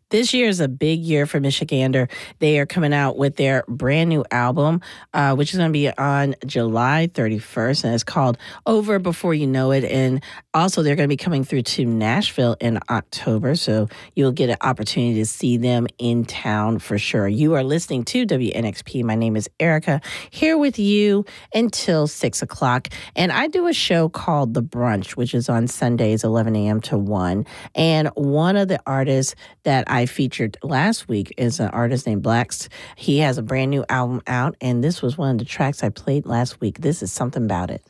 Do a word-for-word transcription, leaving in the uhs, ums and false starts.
This year is a big year for Michigander. They are coming out with their brand new album, uh, which is going to be on July thirty-first, and it's called Over Before You Know It. And also, they're going to be coming through to Nashville in October, so you'll get an opportunity to see them in town for sure. You are listening to W N X P. My name is Erica, here with you until six o'clock. And I do a show called The Brunch, which is on Sundays, eleven a.m. to one. And one of the artists that I featured last week is an artist named Blacks. He has a brand new album out, and this was one of the tracks I played last week. This is Something About It.